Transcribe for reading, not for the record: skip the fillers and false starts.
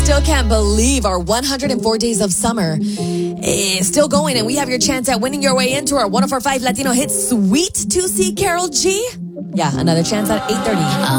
still can't believe our 104 Days of Summer is still going, and we have your chance at winning your way into our 104.5 Latino hit Sweet 2C Carol G. Yeah, another chance at 8:30.